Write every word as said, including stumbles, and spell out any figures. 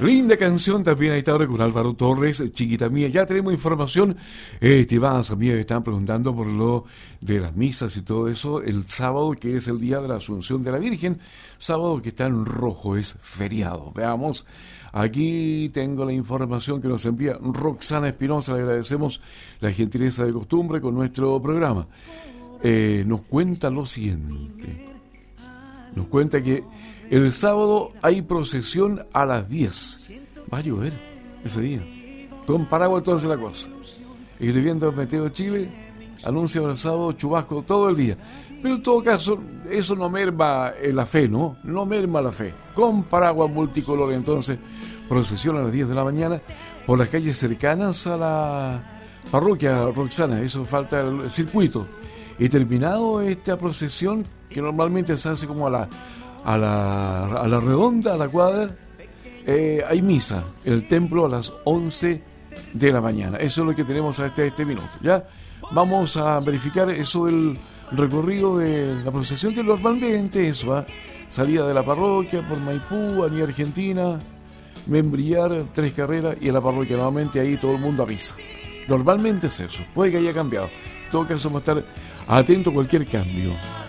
Linda canción también a esta hora con Álvaro Torres, Chiquita Mía. Ya tenemos información. Eh, estimadas amigas que están preguntando por lo de las misas y todo eso. El sábado, que es el día de la Asunción de la Virgen, sábado que está en rojo, es feriado. Veamos, aquí tengo la información que nos envía Roxana Espinosa. Le agradecemos la gentileza de costumbre con nuestro programa. Eh, nos cuenta lo siguiente. Nos cuenta que el sábado hay procesión a las diez. Va a llover ese día. Con paraguas entonces la cosa. Y estoy viendo el Meteo de Chile, anuncia el sábado chubasco todo el día. Pero en todo caso, eso no merma la fe, ¿no? No merma la fe. Con paraguas multicolor, entonces, procesión a las diez de la mañana por las calles cercanas a la parroquia Roxana. Eso falta el circuito. Y terminado esta procesión, que normalmente se hace como a la A la, a la redonda, a la cuadra, eh, hay misa en el templo a las once de la mañana. Eso es lo que tenemos hasta este minuto. Ya vamos a verificar eso del recorrido de la procesión, que normalmente eso, ¿eh? Salida de la parroquia por Maipú, Avenida Argentina, Membrillar, Tres Carreras, y en la parroquia nuevamente ahí todo el mundo a misa. Normalmente es eso, puede que haya cambiado. En todo caso vamos a estar atentos a cualquier cambio.